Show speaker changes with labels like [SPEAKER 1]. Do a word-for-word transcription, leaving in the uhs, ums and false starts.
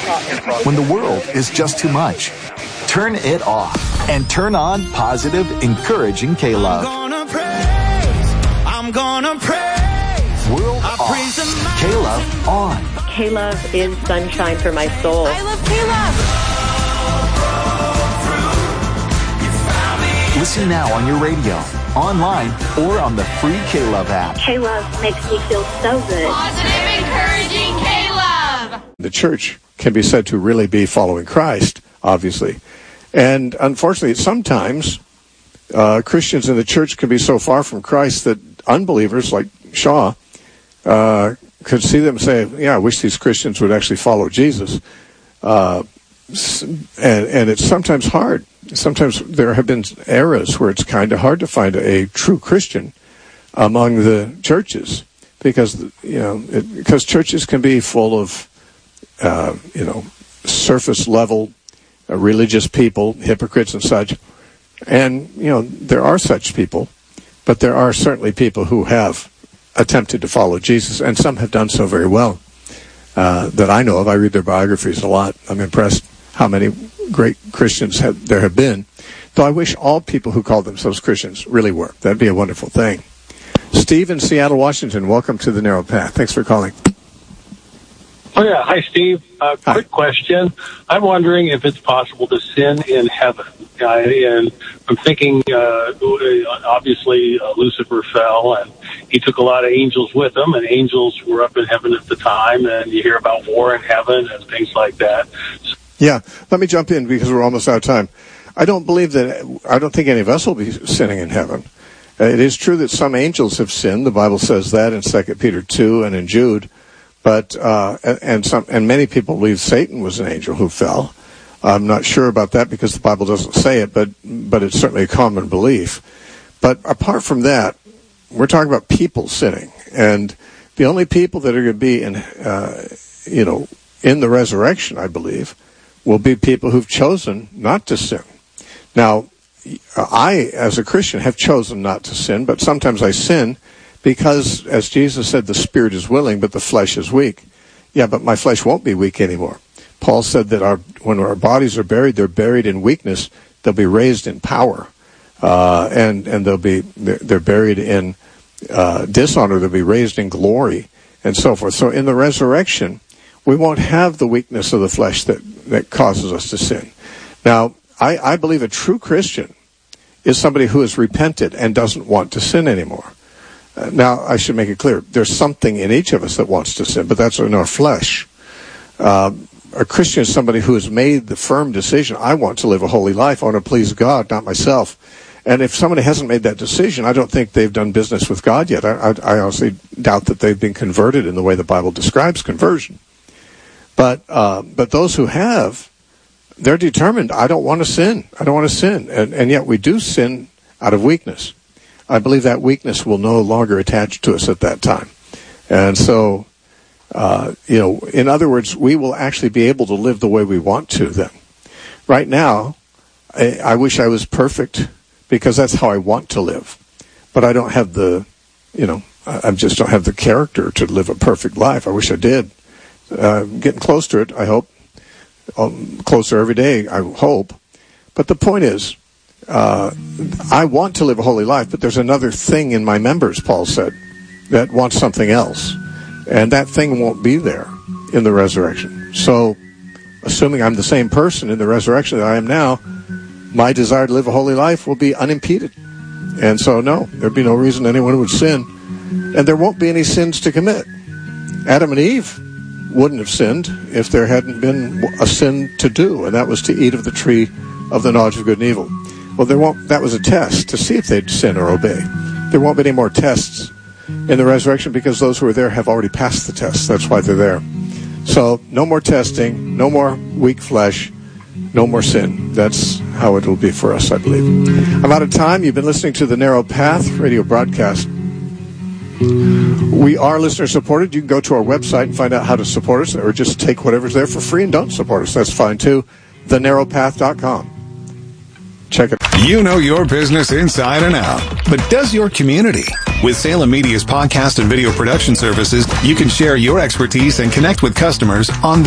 [SPEAKER 1] When the world is just too much, turn it off and turn on positive, encouraging K-Love.
[SPEAKER 2] I'm gonna praise, I'm gonna praise.
[SPEAKER 1] World I off, praise K-Love on.
[SPEAKER 3] K-Love is sunshine for my soul.
[SPEAKER 2] I love K-Love.
[SPEAKER 1] Listen now on your radio, online, or on the free K-Love app.
[SPEAKER 3] K-Love makes me feel so good.
[SPEAKER 4] Positive, encouraging K-Love.
[SPEAKER 5] The church can be said to really be following Christ, obviously. And unfortunately, sometimes uh, Christians in the church can be so far from Christ that unbelievers like Shaw uh, could see them say, yeah, I wish these Christians would actually follow Jesus. Uh, and, and it's sometimes hard. Sometimes there have been eras where it's kind of hard to find a, a true Christian among the churches because, you know, it, because churches can be full of, uh, you know, surface level uh, religious people, hypocrites and such. And, you know, there are such people, but there are certainly people who have attempted to follow Jesus, and some have done so very well uh, that I know of. I read their biographies a lot. I'm impressed how many great Christians have, there have been, though I wish all people who call themselves Christians really were. That'd be a wonderful thing. Steve in Seattle, Washington, welcome to the Narrow Path. Thanks for calling.
[SPEAKER 6] Oh, yeah. Hi, Steve. Uh, quick
[SPEAKER 5] Hi.
[SPEAKER 6] question. I'm wondering if it's possible to sin in heaven. Uh, and I'm thinking, uh, obviously, uh, Lucifer fell, and he took a lot of angels with him, and angels were up in heaven at the time, and you hear about war in heaven and things like that. So
[SPEAKER 5] Yeah, let me jump in because we're almost out of time. I don't believe that, I don't think any of us will be sinning in heaven. Uh, it is true that some angels have sinned. The Bible says that in Second Peter two and in Jude. But, uh, and some, and many people believe Satan was an angel who fell. I'm not sure about that because the Bible doesn't say it, but, but it's certainly a common belief. But apart from that, we're talking about people sinning. And the only people that are going to be in, uh, you know, in the resurrection, I believe, will be people who've chosen not to sin. Now, I, as a Christian, have chosen not to sin, but sometimes I sin because, as Jesus said, the spirit is willing, but the flesh is weak. Yeah, but my flesh won't be weak anymore. Paul said that our when our bodies are buried, they're buried in weakness. They'll be raised in power, uh, and and they'll be they're, they're buried in uh, dishonor. They'll be raised in glory, and so forth. So in the resurrection, we won't have the weakness of the flesh that, that causes us to sin. Now, I, I believe a true Christian is somebody who has repented and doesn't want to sin anymore. Uh, now, I should make it clear, there's something in each of us that wants to sin, but that's in our flesh. Uh, a Christian is somebody who has made the firm decision, I want to live a holy life, I want to please God, not myself. And if somebody hasn't made that decision, I don't think they've done business with God yet. I, I, I honestly doubt that they've been converted in the way the Bible describes conversion. But uh, but those who have, they're determined, I don't want to sin. I don't want to sin. And, and yet we do sin out of weakness. I believe that weakness will no longer attach to us at that time. And so, uh, you know, in other words, we will actually be able to live the way we want to then. Right now, I, I wish I was perfect because that's how I want to live. But I don't have the, you know, I, I just don't have the character to live a perfect life. I wish I did. Uh, getting close to it, I hope. Um, closer every day, I hope. But the point is, uh, I want to live a holy life, but there's another thing in my members, Paul said, that wants something else. And that thing won't be there in the resurrection. So, assuming I'm the same person in the resurrection that I am now, my desire to live a holy life will be unimpeded. And so, no, there'd be no reason anyone would sin. And there won't be any sins to commit. Adam and Eve wouldn't have sinned if there hadn't been a sin to do, and that was to eat of the tree of the knowledge of good and evil. Well, there won't. That was a test to see if they'd sin or obey. There won't be any more tests in the resurrection because those who are there have already passed the test. That's why they're there. So no more testing, no more weak flesh, no more sin. That's how it will be for us, I believe. I'm out of time. You've been listening to the Narrow Path radio broadcast. We are listener supported. You can go to our website and find out how to support us, or just take whatever's there for free and don't support us. That's fine too. the narrow path dot com. Check it.
[SPEAKER 7] You know your business inside and out, but does your community? With Salem Media's podcast and video production services, you can share your expertise and connect with customers on